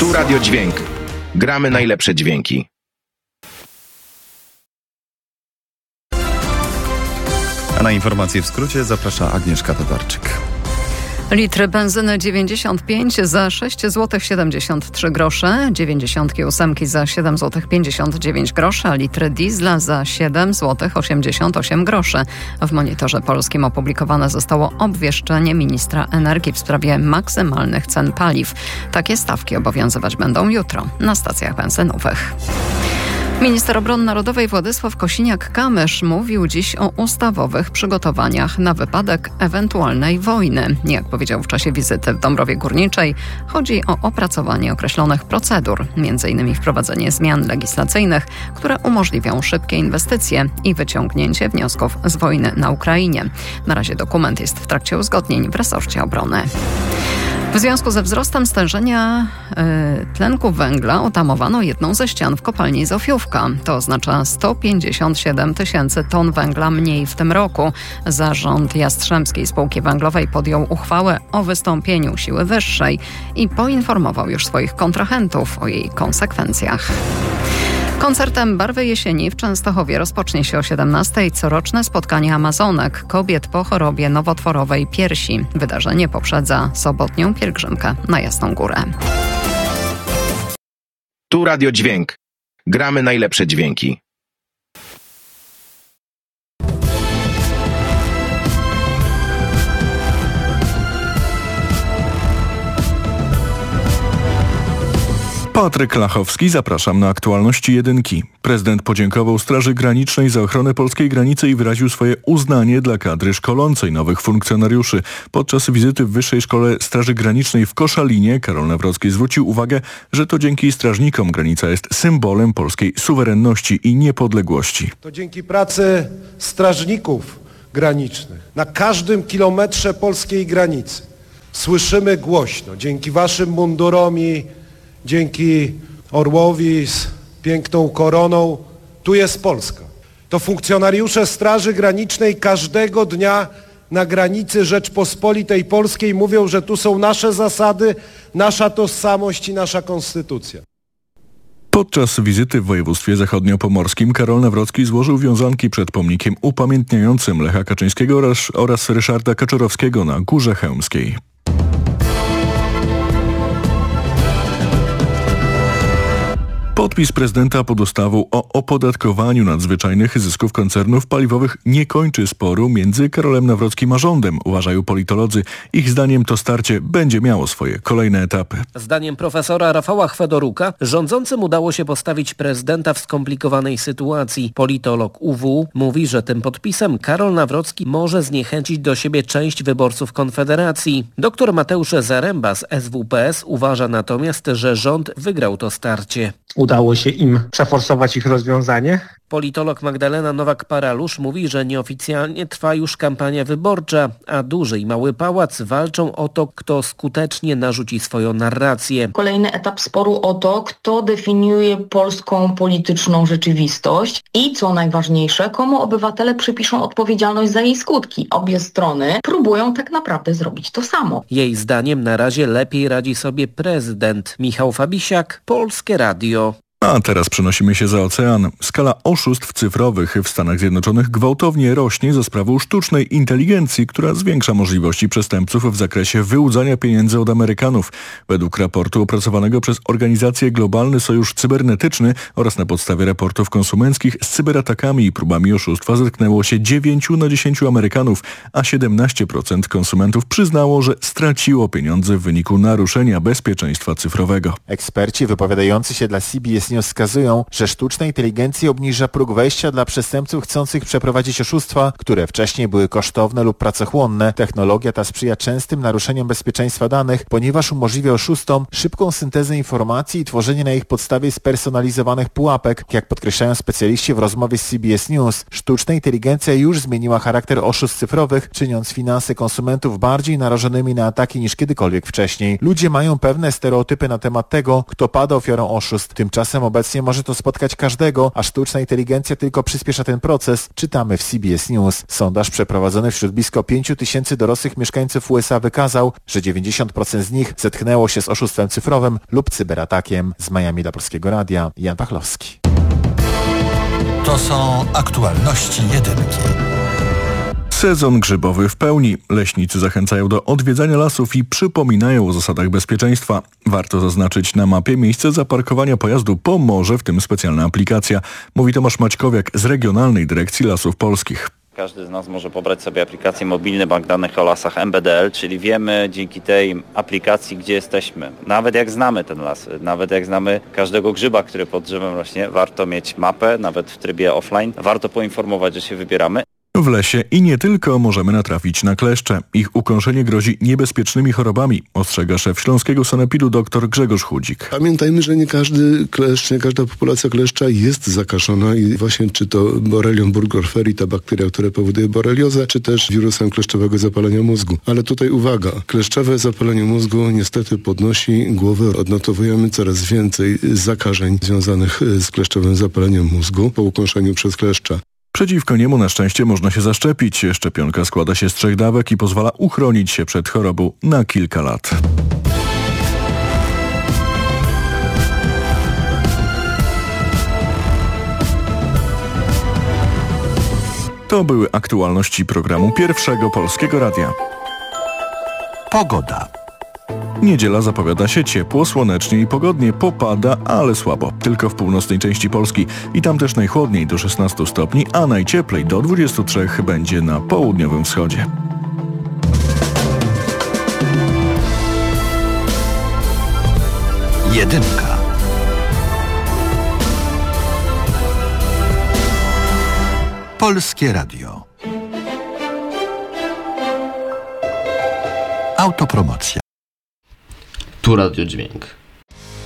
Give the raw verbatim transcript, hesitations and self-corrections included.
Tu Radio Dźwięk. Gramy najlepsze dźwięki. A na informacje w skrócie zaprasza Agnieszka Tatarczyk. Litry benzyny dziewięćdziesiąt pięć za sześć złotych siedemdziesiąt trzy grosze, dziewięćdziesiątki ósemki za siedem złotych pięćdziesiąt dziewięć groszy, a litry diesla za siedem złotych osiemdziesiąt osiem groszy. W Monitorze Polskim opublikowane zostało obwieszczenie ministra energii w sprawie maksymalnych cen paliw. Takie stawki obowiązywać będą jutro na stacjach benzynowych. Minister Obrony Narodowej Władysław Kosiniak-Kamysz mówił dziś o ustawowych przygotowaniach na wypadek ewentualnej wojny. Jak powiedział w czasie wizyty w Dąbrowie Górniczej, chodzi o opracowanie określonych procedur, między innymi wprowadzenie zmian legislacyjnych, które umożliwią szybkie inwestycje i wyciągnięcie wniosków z wojny na Ukrainie. Na razie dokument jest w trakcie uzgodnień w resorcie obrony. W związku ze wzrostem stężenia y, tlenku węgla otamowano jedną ze ścian w kopalni Zofiówka. To oznacza sto pięćdziesiąt siedem tysięcy ton węgla mniej w tym roku. Zarząd Jastrzębskiej Spółki Węglowej podjął uchwałę o wystąpieniu siły wyższej i poinformował już swoich kontrahentów o jej konsekwencjach. Koncertem Barwy Jesieni w Częstochowie rozpocznie się o siedemnastej coroczne spotkanie Amazonek, kobiet po chorobie nowotworowej piersi. Wydarzenie poprzedza sobotnią pielgrzymkę na Jasną Górę. Tu Radio Dźwięk. Gramy najlepsze dźwięki. Patryk Lachowski, zapraszam na aktualności jedynki. Prezydent podziękował Straży Granicznej za ochronę polskiej granicy i wyraził swoje uznanie dla kadry szkolącej nowych funkcjonariuszy. Podczas wizyty w Wyższej Szkole Straży Granicznej w Koszalinie Karol Nawrocki zwrócił uwagę, że to dzięki strażnikom granica jest symbolem polskiej suwerenności i niepodległości. To dzięki pracy strażników granicznych na każdym kilometrze polskiej granicy słyszymy głośno, dzięki waszym mundurom i dzięki orłowi z piękną koroną, tu jest Polska. To funkcjonariusze Straży Granicznej każdego dnia na granicy Rzeczpospolitej Polskiej mówią, że tu są nasze zasady, nasza tożsamość i nasza konstytucja. Podczas wizyty w województwie zachodniopomorskim Karol Nawrocki złożył wiązanki przed pomnikiem upamiętniającym Lecha Kaczyńskiego oraz, oraz Ryszarda Kaczorowskiego na Górze Chełmskiej. Podpis prezydenta pod ustawą o opodatkowaniu nadzwyczajnych zysków koncernów paliwowych nie kończy sporu między Karolem Nawrockim a rządem, uważają politolodzy. Ich zdaniem to starcie będzie miało swoje kolejne etapy. Zdaniem profesora Rafała Chwedoruka rządzącym udało się postawić prezydenta w skomplikowanej sytuacji. Politolog U W mówi, że tym podpisem Karol Nawrocki może zniechęcić do siebie część wyborców Konfederacji. Doktor Mateusz Zaręba z S W P S uważa natomiast, że rząd wygrał to starcie. Udało się im przeforsować ich rozwiązanie. Politolog Magdalena Nowak-Paralusz mówi, że nieoficjalnie trwa już kampania wyborcza, a Duży i Mały Pałac walczą o to, kto skutecznie narzuci swoją narrację. Kolejny etap sporu o to, kto definiuje polską polityczną rzeczywistość i, co najważniejsze, komu obywatele przypiszą odpowiedzialność za jej skutki. Obie strony próbują tak naprawdę zrobić to samo. Jej zdaniem na razie lepiej radzi sobie prezydent. Michał Fabisiak, Polskie Radio. A teraz przenosimy się za ocean. Skala oszustw cyfrowych w Stanach Zjednoczonych gwałtownie rośnie za sprawą sztucznej inteligencji, która zwiększa możliwości przestępców w zakresie wyłudzania pieniędzy od Amerykanów. Według raportu opracowanego przez organizację Globalny Sojusz Cybernetyczny oraz na podstawie raportów konsumenckich z cyberatakami i próbami oszustwa zetknęło się dziewięć na dziesięć Amerykanów, a siedemnaście procent konsumentów przyznało, że straciło pieniądze w wyniku naruszenia bezpieczeństwa cyfrowego. Eksperci wypowiadający się dla C B S News wskazują, że sztuczna inteligencja obniża próg wejścia dla przestępców chcących przeprowadzić oszustwa, które wcześniej były kosztowne lub pracochłonne. Technologia ta sprzyja częstym naruszeniom bezpieczeństwa danych, ponieważ umożliwia oszustom szybką syntezę informacji i tworzenie na ich podstawie spersonalizowanych pułapek. Jak podkreślają specjaliści w rozmowie z C B S News, sztuczna inteligencja już zmieniła charakter oszustw cyfrowych, czyniąc finanse konsumentów bardziej narażonymi na ataki niż kiedykolwiek wcześniej. Ludzie mają pewne stereotypy na temat tego, kto pada ofiarą oszustw. Tymczasem Tymczasem obecnie może to spotkać każdego, a sztuczna inteligencja tylko przyspiesza ten proces, czytamy w C B S News. Sondaż przeprowadzony wśród blisko pięciu tysięcy dorosłych mieszkańców U S A wykazał, że dziewięćdziesiąt procent z nich zetknęło się z oszustwem cyfrowym lub cyberatakiem. Z Miami dla Polskiego Radia, Jan Pachlowski. To są aktualności jedynki. Sezon grzybowy w pełni. Leśnicy zachęcają do odwiedzania lasów i przypominają o zasadach bezpieczeństwa. Warto zaznaczyć na mapie miejsce zaparkowania pojazdu. Pomoże w tym specjalna aplikacja, mówi Tomasz Maćkowiak z Regionalnej Dyrekcji Lasów Polskich. Każdy z nas może pobrać sobie aplikację Mobilny Bank Danych o Lasach M B D L, czyli wiemy dzięki tej aplikacji, gdzie jesteśmy. Nawet jak znamy ten las, nawet jak znamy każdego grzyba, który pod drzewem rośnie, warto mieć mapę, nawet w trybie offline. Warto poinformować, że się wybieramy. W lesie i nie tylko możemy natrafić na kleszcze. Ich ukąszenie grozi niebezpiecznymi chorobami, ostrzega szef Śląskiego Sanepidu dr Grzegorz Chudzik. Pamiętajmy, że nie każdy kleszcz, nie każda populacja kleszcza jest zakażona i właśnie czy to Borrelią burgdorferi, ta bakteria, która powoduje boreliozę, czy też wirusem kleszczowego zapalenia mózgu. Ale tutaj uwaga, kleszczowe zapalenie mózgu niestety podnosi głowę. Odnotowujemy coraz więcej zakażeń związanych z kleszczowym zapaleniem mózgu po ukąszeniu przez kleszcza. Przeciwko niemu na szczęście można się zaszczepić. Szczepionka składa się z trzech dawek i pozwala uchronić się przed chorobą na kilka lat. To były aktualności programu Pierwszego Polskiego Radia. Pogoda. Niedziela zapowiada się ciepło, słonecznie i pogodnie. Popada, ale słabo. Tylko w północnej części Polski. I tam też najchłodniej do szesnastu stopni, a najcieplej do dwudziestu trzech będzie na południowym wschodzie. Jedynka. Polskie Radio. Autopromocja. Tu Radio Dźwięk.